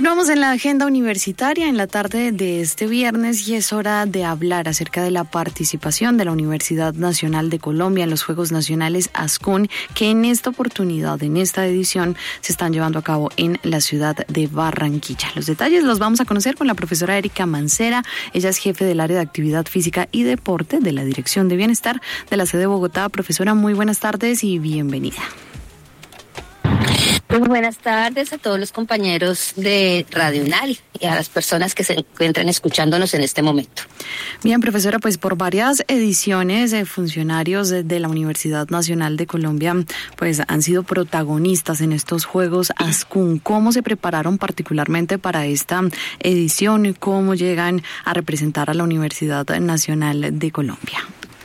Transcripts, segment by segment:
Continuamos en la agenda universitaria en la tarde de este viernes y es hora de hablar acerca de la participación de la Universidad Nacional de Colombia en los Juegos Nacionales ASCUN, que en esta oportunidad, en esta edición, se están llevando a cabo en la ciudad de Barranquilla. Los detalles los vamos a conocer con la profesora Erika Mancera. Ella es jefe del área de actividad física y deporte de la Dirección de Bienestar de la sede de Bogotá. Profesora, muy buenas tardes y bienvenida. Muy buenas tardes a todos los compañeros de Radio UNAL y a las personas que se encuentran escuchándonos en este momento. Bien, profesora, pues por varias ediciones funcionarios de la Universidad Nacional de Colombia pues han sido protagonistas en estos Juegos ASCUN. ¿Cómo se prepararon particularmente para esta edición? ¿Cómo llegan a representar a la Universidad Nacional de Colombia?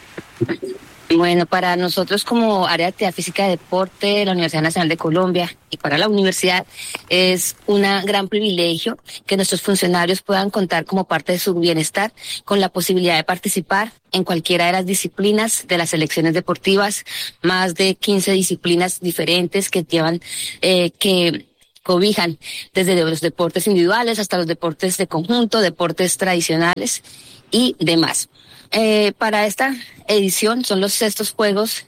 Bueno, para nosotros como área de actividad física y deporte de la Universidad Nacional de Colombia y para la universidad es un gran privilegio que nuestros funcionarios puedan contar como parte de su bienestar con la posibilidad de participar en cualquiera de las disciplinas de las selecciones deportivas, más de 15 disciplinas diferentes que llevan, que cobijan desde los deportes individuales hasta los deportes de conjunto, deportes tradicionales y demás. Para esta edición son los sextos Juegos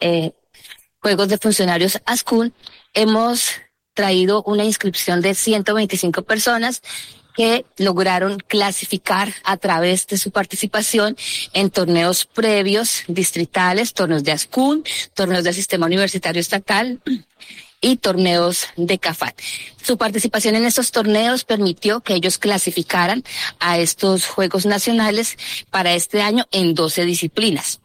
de Funcionarios ASCUN. Hemos traído una inscripción de 125 personas que lograron clasificar a través de su participación en torneos previos distritales, torneos de ASCUN, torneos del Sistema Universitario Estatal y torneos de CAFAT. Su participación en estos torneos permitió que ellos clasificaran a estos Juegos Nacionales para este año en 12 disciplinas.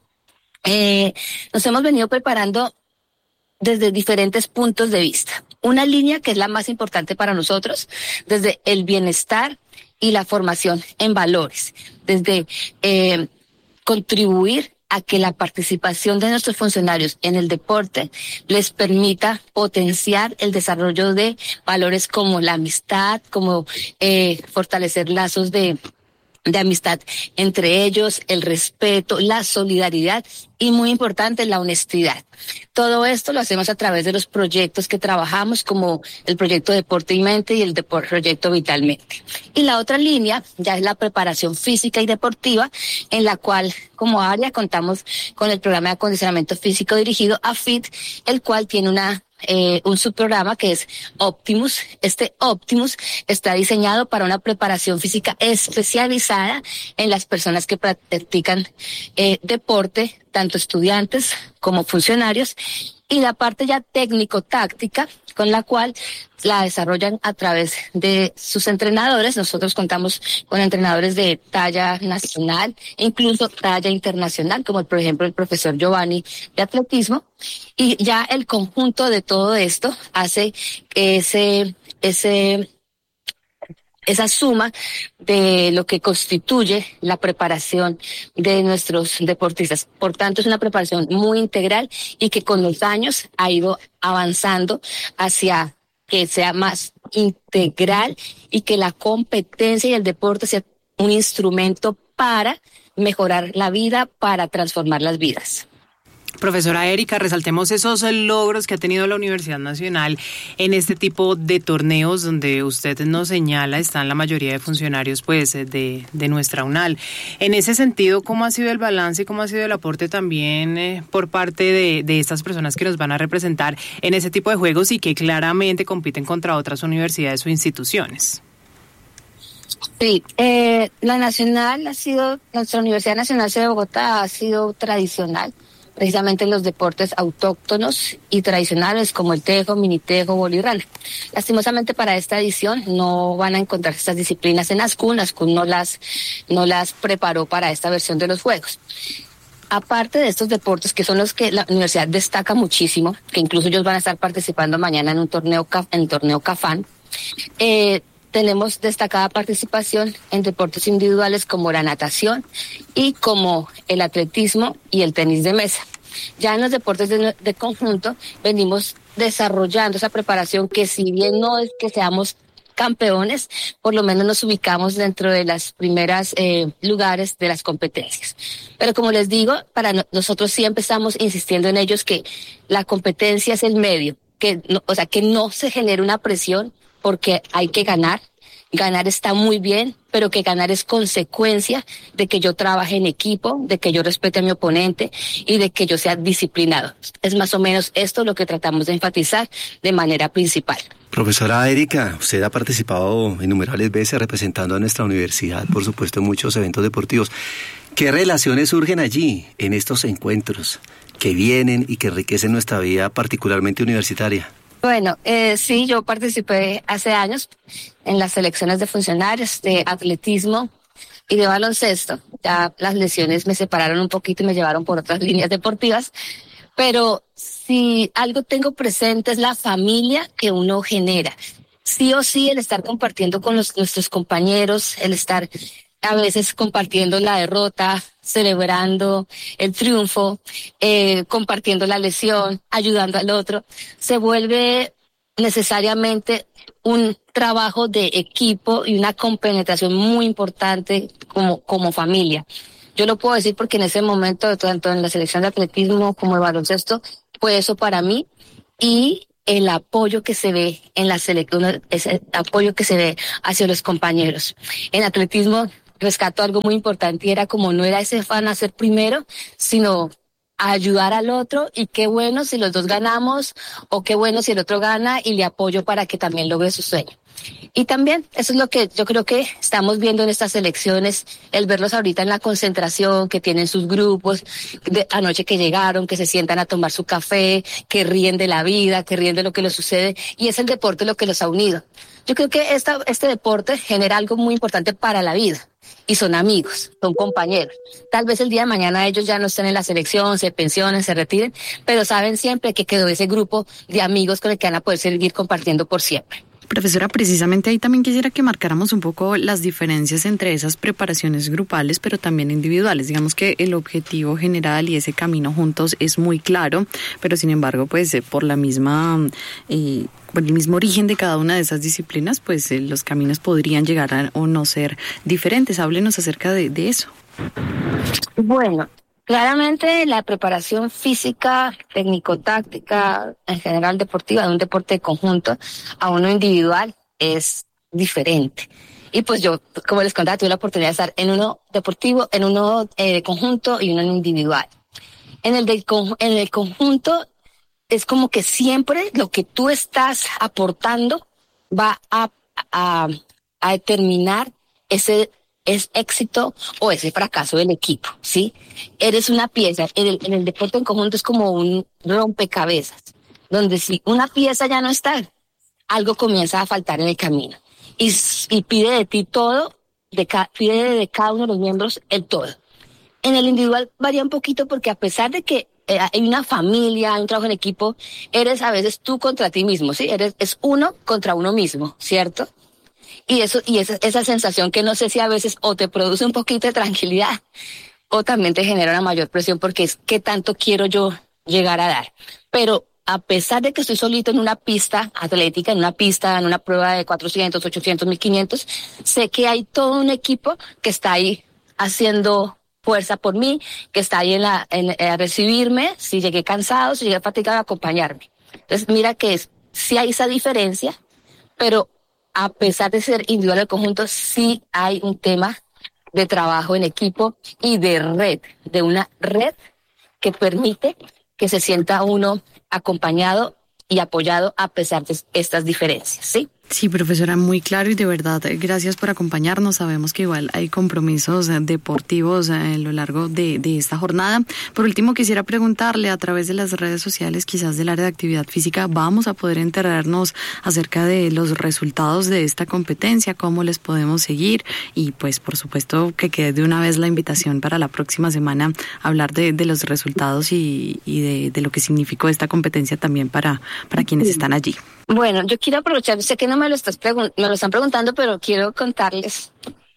Nos hemos venido preparando desde diferentes puntos de vista. Una línea que es la más importante para nosotros, desde el bienestar y la formación en valores, desde contribuir a que la participación de nuestros funcionarios en el deporte les permita potenciar el desarrollo de valores como la amistad, como fortalecer lazos de amistad entre ellos, el respeto, la solidaridad y muy importante la honestidad. Todo esto lo hacemos a través de los proyectos que trabajamos como el proyecto Deporte y Mente y el proyecto Vitalmente. Y la otra línea ya es la preparación física y deportiva, en la cual como área contamos con el programa de acondicionamiento físico dirigido a FIT, el cual tiene un subprograma que es Optimus. Este Optimus está diseñado para una preparación física especializada en las personas que practican deporte, tanto estudiantes como funcionarios, y la parte ya técnico-táctica con la cual la desarrollan a través de sus entrenadores. Nosotros contamos con entrenadores de talla nacional e incluso talla internacional, como por ejemplo el profesor Giovanni de atletismo, y ya el conjunto de todo esto hace esa suma de lo que constituye la preparación de nuestros deportistas. Por tanto, es una preparación muy integral y que con los años ha ido avanzando hacia que sea más integral y que la competencia y el deporte sea un instrumento para mejorar la vida, para transformar las vidas. Profesora Erika, resaltemos esos logros que ha tenido la Universidad Nacional en este tipo de torneos donde usted nos señala están la mayoría de funcionarios pues de nuestra UNAL. En ese sentido, ¿cómo ha sido el balance y cómo ha sido el aporte también por parte de estas personas que nos van a representar en ese tipo de juegos y que claramente compiten contra otras universidades o instituciones? Sí, nuestra Universidad Nacional de Bogotá ha sido tradicional precisamente en los deportes autóctonos y tradicionales como el tejo, minitejo, bolirrana. Lastimosamente para esta edición no van a encontrar estas disciplinas en ASCUN. ASCUN no las preparó para esta versión de los Juegos. Aparte de estos deportes que son los que la universidad destaca muchísimo, que incluso ellos van a estar participando mañana en el torneo CAFAN, tenemos destacada participación en deportes individuales como la natación y como el atletismo y el tenis de mesa. Ya en los deportes de conjunto venimos desarrollando esa preparación que, si bien no es que seamos campeones, por lo menos nos ubicamos dentro de las primeras lugares de las competencias. Pero como les digo, para nosotros siempre estamos insistiendo en ellos que la competencia es el medio, que no se genere una presión porque hay que ganar, ganar está muy bien, pero que ganar es consecuencia de que yo trabaje en equipo, de que yo respete a mi oponente y de que yo sea disciplinado. Es más o menos esto lo que tratamos de enfatizar de manera principal. Profesora Erika, usted ha participado innumerables veces representando a nuestra universidad, por supuesto, en muchos eventos deportivos. ¿Qué relaciones surgen allí, en estos encuentros, que vienen y que enriquecen nuestra vida, particularmente universitaria? Bueno, sí, yo participé hace años en las selecciones de funcionarios de atletismo y de baloncesto. Ya las lesiones me separaron un poquito y me llevaron por otras líneas deportivas, pero si algo tengo presente es la familia que uno genera. Sí o sí, el estar compartiendo con nuestros compañeros, el estar a veces compartiendo la derrota, celebrando el triunfo, compartiendo la lesión, ayudando al otro, se vuelve necesariamente un trabajo de equipo y una compenetración muy importante como familia. Yo lo puedo decir porque en ese momento, tanto en la selección de atletismo como de baloncesto, fue eso para mí, y el apoyo que se ve en la selección, ese apoyo que se ve hacia los compañeros. En atletismo rescató algo muy importante y era como no era ese fan a ser primero, sino a ayudar al otro, y qué bueno si los dos ganamos o qué bueno si el otro gana y le apoyo para que también logre su sueño. Y también eso es lo que yo creo que estamos viendo en estas elecciones, el verlos ahorita en la concentración, que tienen sus grupos, de anoche que llegaron, que se sientan a tomar su café, que ríen de la vida, que ríen de lo que les sucede, y es el deporte lo que los ha unido. Yo creo que este deporte genera algo muy importante para la vida. Y son amigos, son compañeros. Tal vez el día de mañana ellos ya no estén en la selección, se pensionen, se retiren, pero saben siempre que quedó ese grupo de amigos con el que van a poder seguir compartiendo por siempre. Profesora, precisamente ahí también quisiera que marcáramos un poco las diferencias entre esas preparaciones grupales, pero también individuales. Digamos que el objetivo general y ese camino juntos es muy claro, pero sin embargo, pues por la misma... por el mismo origen de cada una de esas disciplinas, pues los caminos podrían llegar a o no ser diferentes. Háblenos acerca de eso. Bueno, claramente la preparación física, técnico-táctica, en general deportiva, de un deporte de conjunto a uno individual es diferente. Y pues yo, como les contaba, tuve la oportunidad de estar en uno deportivo, en uno de conjunto y uno individual. En el conjunto es como que siempre lo que tú estás aportando va a determinar ese éxito o ese fracaso del equipo, ¿sí? Eres una pieza. En el deporte en conjunto es como un rompecabezas, donde si una pieza ya no está, algo comienza a faltar en el camino. Y pide de ti todo, pide de cada uno de los miembros el todo. En el individual varía un poquito porque a pesar de que hay una familia, hay un trabajo en equipo, eres a veces tú contra ti mismo, ¿sí? Es uno contra uno mismo, ¿cierto? Y esa sensación que no sé si a veces o te produce un poquito de tranquilidad o también te genera una mayor presión porque es qué tanto quiero yo llegar a dar. Pero a pesar de que estoy solito en una pista atlética, en una prueba de 400, 800, 1500, sé que hay todo un equipo que está ahí haciendo fuerza por mí, que está ahí a recibirme, si llegué cansado, si llegué fatigado, a acompañarme. Entonces, mira que sí hay esa diferencia, pero a pesar de ser individual o conjunto, sí hay un tema de trabajo en equipo y de una red que permite que se sienta uno acompañado y apoyado a pesar de estas diferencias, ¿sí? Sí, profesora, muy claro y de verdad, gracias por acompañarnos. Sabemos que igual hay compromisos deportivos a lo largo de esta jornada. Por último, quisiera preguntarle a través de las redes sociales, quizás del área de actividad física, vamos a poder enterarnos acerca de los resultados de esta competencia, cómo les podemos seguir y pues por supuesto que quede de una vez la invitación para la próxima semana a hablar de los resultados y de lo que significó esta competencia también para quienes están allí. Bueno, yo quiero aprovechar, sé que no me lo están preguntando, pero quiero contarles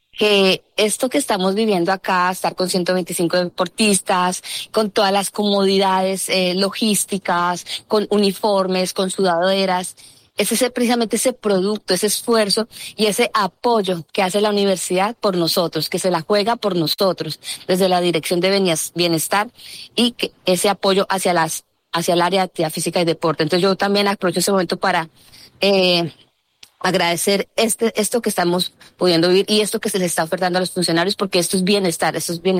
que esto que estamos viviendo acá, estar con 125 deportistas, con todas las comodidades logísticas, con uniformes, con sudaderas, es precisamente ese producto, ese esfuerzo y ese apoyo que hace la universidad por nosotros, que se la juega por nosotros, desde la Dirección de Bienestar y que ese apoyo hacia el área de actividad física y deporte. Entonces yo también aprovecho ese momento para agradecer esto que estamos pudiendo vivir y esto que se les está ofertando a los funcionarios, porque esto es bienestar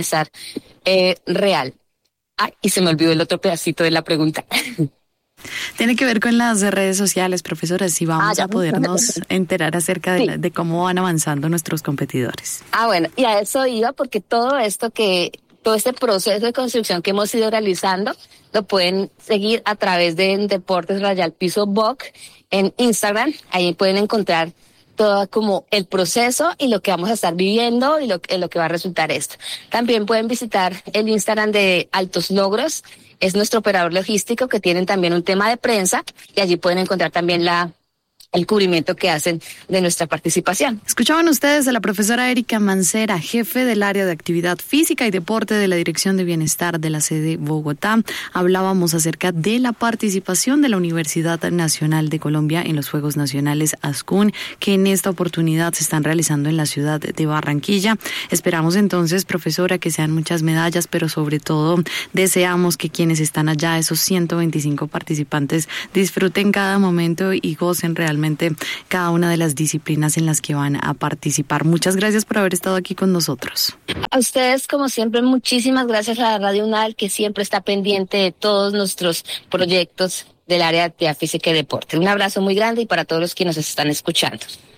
real. Y se me olvidó el otro pedacito de la pregunta. Tiene que ver con las redes sociales, profesora, si vamos a podernos enterar acerca de cómo van avanzando nuestros competidores. Bueno, y a eso iba, porque todo este proceso de construcción que hemos ido realizando lo pueden seguir a través de Deportes Rayal Piso BOC en Instagram. Ahí pueden encontrar todo como el proceso y lo que vamos a estar viviendo y lo que va a resultar esto. También pueden visitar el Instagram de Altos Logros, es nuestro operador logístico, que tienen también un tema de prensa, y allí pueden encontrar también el cubrimiento que hacen de nuestra participación. Escuchaban ustedes a la profesora Erika Mancera, jefe del área de actividad física y deporte de la Dirección de Bienestar de la sede Bogotá. Hablábamos acerca de la participación de la Universidad Nacional de Colombia en los Juegos Nacionales ASCUN, que en esta oportunidad se están realizando en la ciudad de Barranquilla. Esperamos entonces, profesora, que sean muchas medallas, pero sobre todo deseamos que quienes están allá, esos 125 participantes, disfruten cada momento y gocen realmente cada una de las disciplinas en las que van a participar. Muchas gracias por haber estado aquí con nosotros. A ustedes, como siempre, muchísimas gracias a Radio UNAL, que siempre está pendiente de todos nuestros proyectos del área de actividad física y deporte. Un abrazo muy grande y para todos los que nos están escuchando.